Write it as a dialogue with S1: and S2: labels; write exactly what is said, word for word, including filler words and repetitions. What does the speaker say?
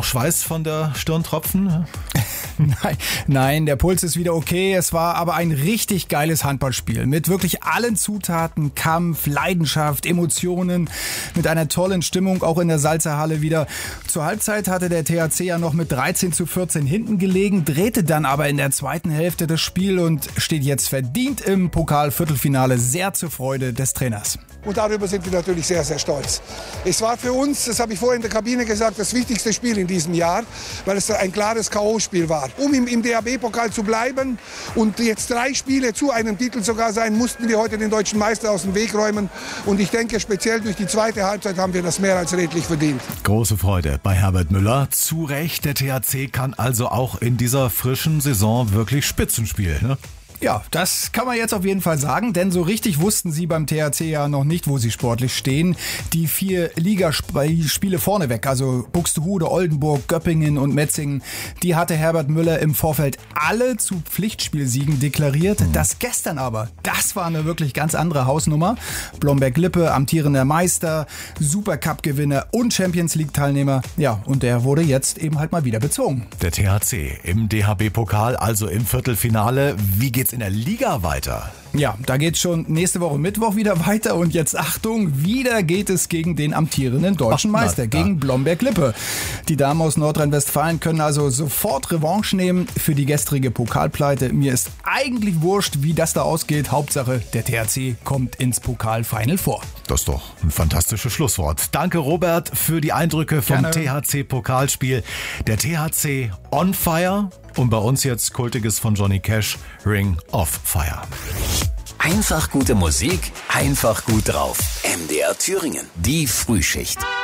S1: noch Schweiß von der Stirn tropfen?
S2: Nein, nein, der Puls ist wieder okay. Es war aber ein richtig geiles Handballspiel mit wirklich allen Zutaten, Kampf, Leidenschaft, Emotionen, mit einer tollen Stimmung auch in der Salzerhalle wieder. Zur Halbzeit hatte der T H C ja noch mit dreizehn zu vierzehn hinten gelegen, drehte dann aber in der zweiten Hälfte das Spiel und steht jetzt verdient im Pokalviertelfinale, sehr zur Freude des Trainers.
S3: Und darüber sind wir natürlich sehr, sehr stolz. Es war für uns, das habe ich vorhin in der Kabine gesagt, das wichtigste Spiel in diesem Jahr, weil es ein klares K O-Spiel war. Um im, im D H B-Pokal zu bleiben und jetzt drei Spiele zu einem Titel sogar sein, mussten wir heute den deutschen Meister aus dem Weg räumen. Und ich denke, speziell durch die zweite Halbzeit haben wir das mehr als redlich verdient.
S1: Große Freude bei Herbert Müller. Zu Recht, der T H C kann also auch in dieser frischen Saison wirklich Spitzen spielen, ne?
S2: Ja, das kann man jetzt auf jeden Fall sagen, denn so richtig wussten sie beim T H C ja noch nicht, wo sie sportlich stehen. Die vier Ligaspiele vorneweg, also Buxtehude, Oldenburg, Göppingen und Metzingen, die hatte Herbert Müller im Vorfeld alle zu Pflichtspielsiegen deklariert. Mhm. Das gestern aber, das war eine wirklich ganz andere Hausnummer. Blomberg-Lippe, amtierender Meister, Supercup-Gewinner und Champions-League-Teilnehmer. Ja, und der wurde jetzt eben halt mal wieder bezogen.
S1: Der T H C im D H B-Pokal, also im Viertelfinale. Wie geht's in der Liga weiter?
S2: Ja, da geht's schon nächste Woche Mittwoch wieder weiter und jetzt Achtung, wieder geht es gegen den amtierenden deutschen Ach, Meister, na, gegen Blomberg-Lippe. Die Damen aus Nordrhein-Westfalen können also sofort Revanche nehmen für die gestrige Pokalpleite. Mir ist eigentlich wurscht, wie das da ausgeht. Hauptsache, der T H C kommt ins Pokalfinal vor.
S1: Das ist doch ein fantastisches Schlusswort. Danke, Robert, für die Eindrücke vom Gerne. T H C-Pokalspiel. Der T H C on fire und bei uns jetzt Kultiges von Johnny Cash, Ring of Fire.
S4: Einfach gute Musik, einfach gut drauf. M D R Thüringen, die Frühschicht.